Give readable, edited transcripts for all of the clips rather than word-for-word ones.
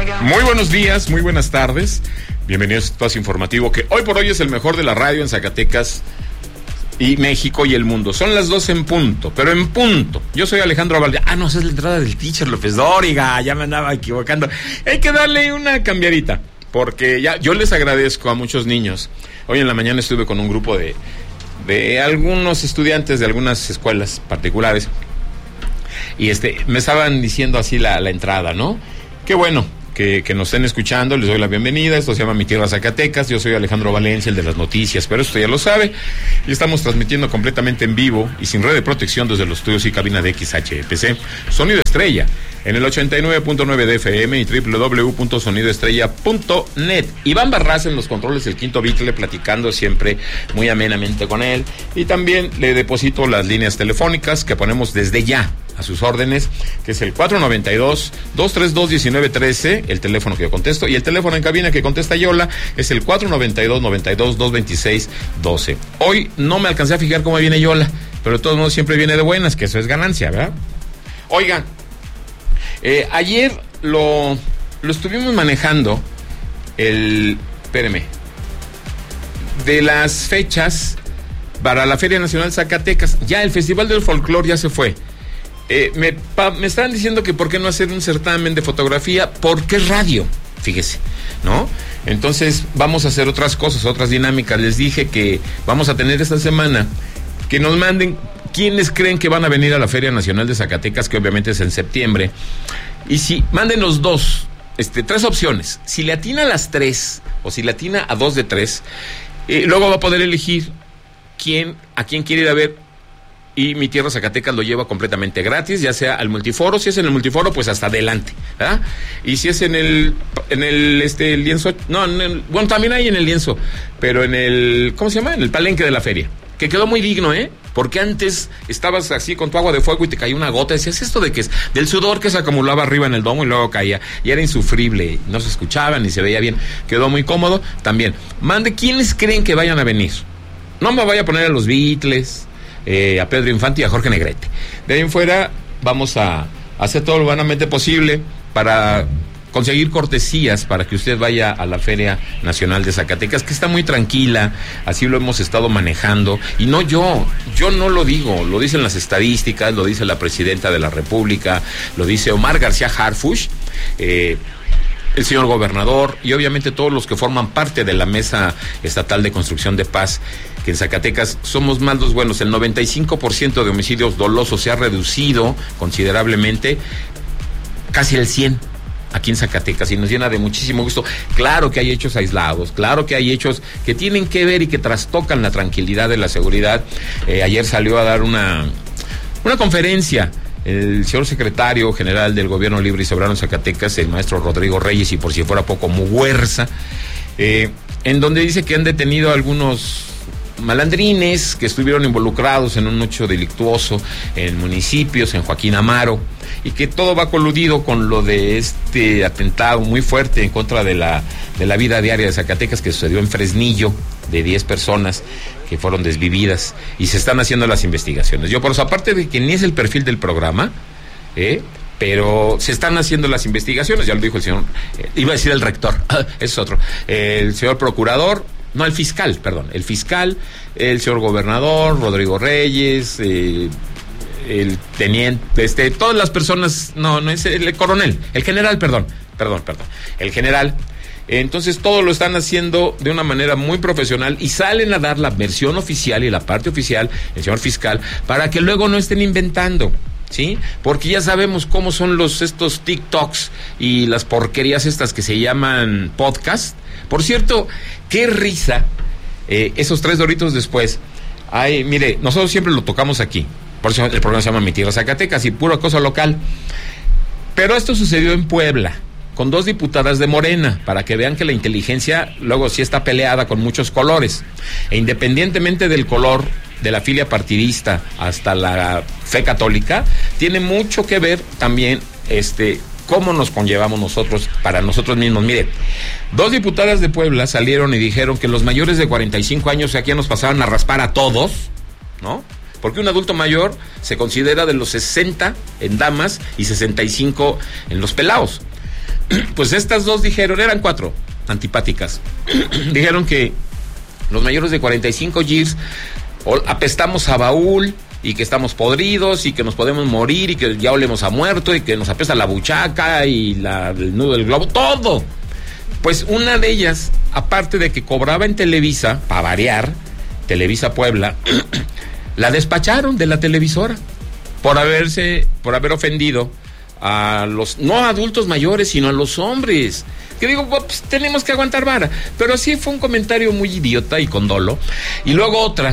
Muy buenos días, muy buenas tardes. Bienvenidos a este espacio informativo que hoy por hoy es el mejor de la radio en Zacatecas y México y el mundo. Son las 12 en punto, pero en punto. Yo soy Alejandro Valdés. No, esa es la entrada del teacher López Dóriga, ya me andaba equivocando. Hay que darle una cambiadita, porque ya yo les agradezco a muchos niños. Hoy en la mañana estuve con un grupo de algunos estudiantes de algunas escuelas particulares y me estaban diciendo así la entrada, ¿no? Qué bueno que nos estén escuchando, les doy la bienvenida. Esto se llama Mi Tierra Zacatecas. Yo soy Alejandro Valencia, el de las noticias, pero esto ya lo sabe. Y estamos transmitiendo completamente en vivo y sin red de protección desde los estudios y cabina de XHPC Sonido Estrella en el 89.9 de FM y www.sonidoestrella.net. Iván Barraza en los controles del Quinto Beatle, platicando siempre muy amenamente con él. Y también le deposito las líneas telefónicas que ponemos desde ya a sus órdenes, que es el 492-232-1913, el teléfono que yo contesto, y el teléfono en cabina que contesta Yola es el 492-92-226-12. Hoy no me alcancé a fijar cómo viene Yola, pero de todos modos siempre viene de buenas, que eso es ganancia, ¿verdad? Oigan, ayer lo estuvimos manejando, espéreme, de las fechas para la Feria Nacional Zacatecas. Ya el Festival del Folclor ya se fue. Me estaban diciendo que por qué no hacer un certamen de fotografía, porque es radio, fíjese, ¿no? Entonces vamos a hacer otras cosas, otras dinámicas. Les dije que vamos a tener esta semana que nos manden quiénes creen que van a venir a la Feria Nacional de Zacatecas, que obviamente es en septiembre. Y si, mándenos tres opciones. Si le atina a las 3 o si le atina a 2 de 3, luego va a poder elegir a quién quiere ir a ver. Y Mi Tierra Zacatecas lo lleva completamente gratis, ya sea al multiforo. Si es en el multiforo, pues hasta adelante, ¿verdad? Y si es en el lienzo, bueno, también hay en el lienzo, pero en el, ¿cómo se llama? En el palenque de la feria, que quedó muy digno, porque antes estabas así con tu agua de fuego y te caía una gota, decías, ¿esto de qué es? Del sudor que se acumulaba arriba en el domo y luego caía, y era insufrible, no se escuchaba ni se veía bien, quedó muy cómodo. También, mande quiénes creen que vayan a venir. No me vaya a poner a los Beatles, a Pedro Infante y a Jorge Negrete. De ahí en fuera vamos a hacer todo lo humanamente posible para conseguir cortesías para que usted vaya a la Feria Nacional de Zacatecas, que está muy tranquila, así lo hemos estado manejando. Y no yo no lo digo, lo dicen las estadísticas, lo dice la Presidenta de la República, lo dice Omar García Harfuch, el señor gobernador y obviamente todos los que forman parte de la Mesa Estatal de Construcción de Paz, que en Zacatecas somos más los buenos. El 95% de homicidios dolosos se ha reducido considerablemente, casi el 100% aquí en Zacatecas, y nos llena de muchísimo gusto. Claro que hay hechos aislados, claro que hay hechos que tienen que ver y que trastocan la tranquilidad de la seguridad. Ayer salió a dar una conferencia el señor secretario general del Gobierno Libre y Soberano de Zacatecas, el maestro Rodrigo Reyes, y por si fuera poco, Muguerza, en donde dice que han detenido a algunos malandrines que estuvieron involucrados en un hecho delictuoso en municipios, en Joaquín Amaro, y que todo va coludido con lo de este atentado muy fuerte en contra de la vida diaria de Zacatecas, que sucedió en Fresnillo, de 10 personas que fueron desvividas, y se están haciendo las investigaciones. Yo por eso, aparte de que ni es el perfil del programa, pero se están haciendo las investigaciones, ya lo dijo el señor, iba a decir el rector, es otro, el señor procurador, no, el fiscal, el señor gobernador, Rodrigo Reyes, el teniente, todas las personas, no es el coronel, el general, perdón, el general. Entonces todo lo están haciendo de una manera muy profesional y salen a dar la versión oficial y la parte oficial, el señor fiscal, para que luego no estén inventando, ¿sí? Porque ya sabemos cómo son estos TikToks y las porquerías estas que se llaman podcast. Por cierto, qué risa, esos 3 doritos después. Ay, mire, nosotros siempre lo tocamos aquí, por eso el programa se llama Mi Tierra Zacatecas y pura cosa local. Pero esto sucedió en Puebla, con 2 diputadas de Morena, para que vean que la inteligencia luego sí está peleada con muchos colores. E independientemente del color, de la filia partidista hasta la fe católica, tiene mucho que ver también cómo nos conllevamos nosotros para nosotros mismos. Mire, 2 diputadas de Puebla salieron y dijeron que los mayores de 45 años aquí nos pasaban a raspar a todos, ¿no? Porque un adulto mayor se considera de los 60 en damas y 65 en los pelados. Pues estas dos dijeron, eran 4 antipáticas, dijeron que los mayores de 45 years apestamos a baúl y que estamos podridos y que nos podemos morir y que ya olemos a muerto y que nos apesta la buchaca y el nudo del globo, todo. Pues una de ellas, aparte de que cobraba en Televisa, para variar, Televisa Puebla, la despacharon de la televisora por haber ofendido a los, no adultos mayores, sino a los hombres. Que digo, pues tenemos que aguantar vara. Pero sí fue un comentario muy idiota y con dolo. Y luego otra,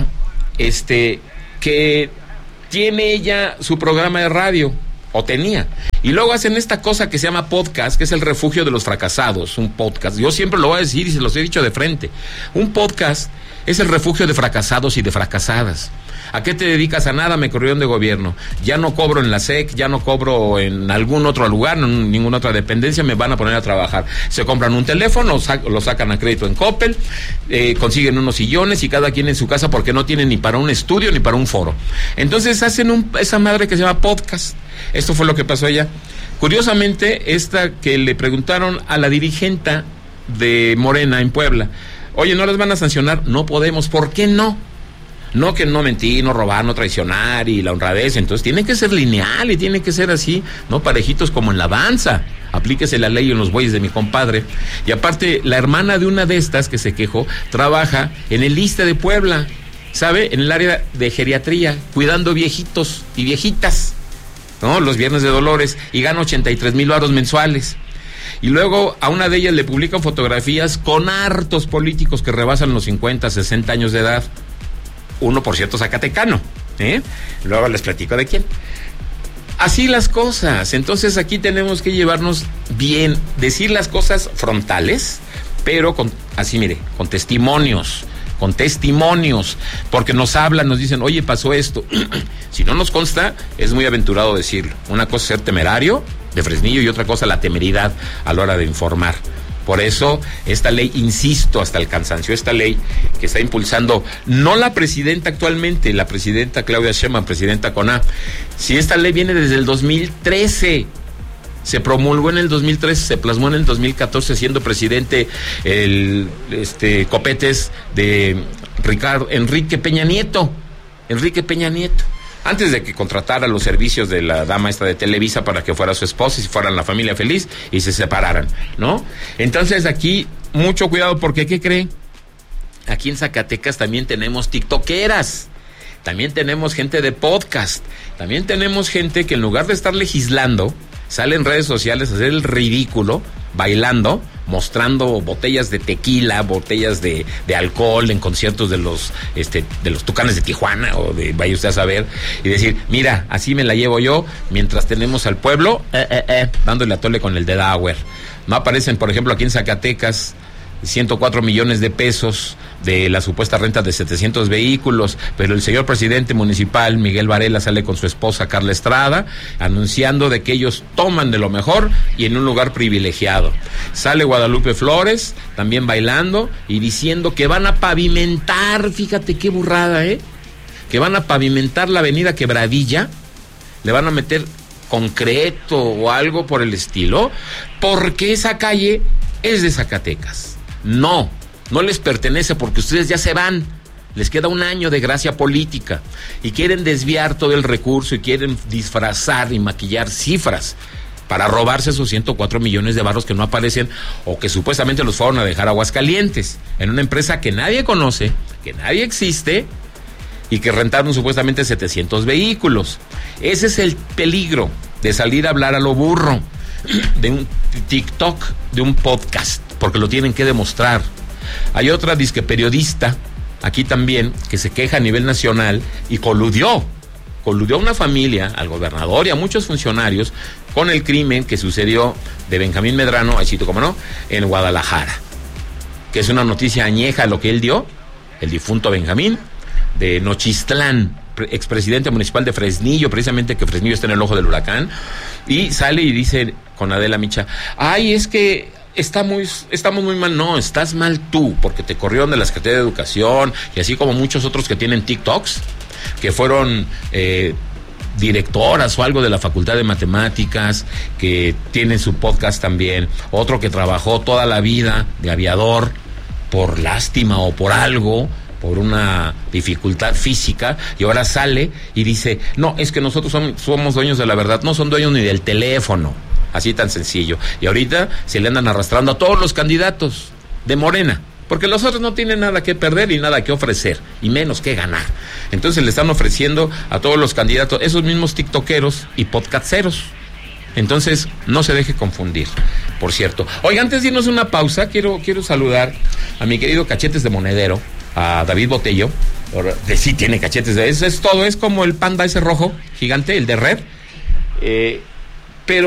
que tiene ella su programa de radio, o tenía, y luego hacen esta cosa que se llama podcast, que es el refugio de los fracasados. Un podcast, yo siempre lo voy a decir y se los he dicho de frente, un podcast es el refugio de fracasados y de fracasadas. ¿A qué te dedicas? A nada, me corrieron de gobierno, ya no cobro en la SEC, ya no cobro en algún otro lugar, en ninguna otra dependencia, me van a poner a trabajar. Se compran un teléfono, lo sacan a crédito en Coppel, consiguen unos sillones y cada quien en su casa porque no tienen ni para un estudio ni para un foro. Entonces hacen esa madre que se llama podcast. Esto fue lo que pasó allá. Curiosamente, esta que le preguntaron a la dirigenta de Morena en Puebla, oye, ¿no las van a sancionar? No podemos. ¿Por qué no? No, que no mentir, no robar, no traicionar y la honradez. Entonces tiene que ser lineal y tiene que ser así, no parejitos como en la danza. Aplíquese la ley en los bueyes de mi compadre. Y aparte, la hermana de una de estas que se quejó trabaja en el ISSSTE de Puebla, ¿sabe? En el área de geriatría, cuidando viejitos y viejitas, ¿no? Los viernes de dolores, y gana 83,000 varos mensuales. Y luego a una de ellas le publican fotografías con hartos políticos que rebasan los 50, 60 años de edad. Uno, por cierto, zacatecano, Luego les platico de quién. Así las cosas. Entonces aquí tenemos que llevarnos bien, decir las cosas frontales, pero así, mire, con testimonios, porque nos hablan, nos dicen, oye, pasó esto. Si no nos consta, es muy aventurado decirlo. Una cosa es ser temerario de Fresnillo y otra cosa la temeridad a la hora de informar. Por eso, esta ley, insisto hasta el cansancio, esta ley que está impulsando, no la presidenta actualmente, la presidenta Claudia Sheinbaum, presidenta CONA, si esta ley viene desde el 2013, se promulgó en el 2013, se plasmó en el 2014, siendo presidente el Copetes de Enrique Peña Nieto, antes de que contratara los servicios de la dama esta de Televisa para que fuera su esposa y fueran la familia feliz y se separaran, ¿no? Entonces aquí, mucho cuidado, porque ¿qué creen? Aquí en Zacatecas también tenemos tiktokeras, también tenemos gente de podcast, también tenemos gente que en lugar de estar legislando, sale en redes sociales a hacer el ridículo, bailando, mostrando botellas de tequila, botellas de alcohol en conciertos de los Tucanes de Tijuana, o de vaya usted a saber, y decir, mira, así me la llevo yo, mientras tenemos al pueblo dándole a tole con el de Dauer. No aparecen, por ejemplo, aquí en Zacatecas 104 millones de pesos de la supuesta renta de 700 vehículos, pero el señor presidente municipal, Miguel Varela, sale con su esposa Carla Estrada, anunciando de que ellos toman de lo mejor y en un lugar privilegiado. Sale Guadalupe Flores, también bailando y diciendo que van a pavimentar, fíjate qué burrada, que van a pavimentar la avenida Quebradilla, le van a meter concreto o algo por el estilo, porque esa calle es de Zacatecas. No les pertenece, porque ustedes ya se van, les queda un año de gracia política y quieren desviar todo el recurso y quieren disfrazar y maquillar cifras para robarse esos 104 millones de varos que no aparecen o que supuestamente los fueron a dejar a Aguascalientes, en una empresa que nadie conoce, que nadie existe y que rentaron supuestamente 700 vehículos. Ese es el peligro de salir a hablar a lo burro, de un TikTok, de un podcast, porque lo tienen que demostrar. Hay otra disque periodista aquí también que se queja a nivel nacional y coludió a una familia, al gobernador y a muchos funcionarios con el crimen que sucedió de Benjamín Medrano, así como no, en Guadalajara, que es una noticia añeja lo que él dio, el difunto Benjamín, de Nochistlán, expresidente municipal de Fresnillo, precisamente que Fresnillo está en el ojo del huracán, y sale y dice con Adela Micha, ay, es que estamos muy mal. No, estás mal tú, porque te corrieron de la Secretaría de Educación, y así como muchos otros que tienen TikToks, que fueron directoras o algo de la Facultad de Matemáticas, que tiene su podcast también, otro que trabajó toda la vida de aviador por lástima o por algo, por una dificultad física, y ahora sale y dice, no, es que nosotros somos dueños de la verdad. No son dueños ni del teléfono, así tan sencillo. Y ahorita se le andan arrastrando a todos los candidatos de Morena, porque los otros no tienen nada que perder y nada que ofrecer, y menos que ganar. Entonces le están ofreciendo a todos los candidatos, esos mismos tiktokeros y podcasteros. Entonces, no se deje confundir, por cierto. Oiga, antes de irnos a una pausa, quiero saludar a mi querido Cachetes de Monedero, a David Botello, que sí tiene cachetes, eso es todo, es como el panda ese rojo, gigante, el de red.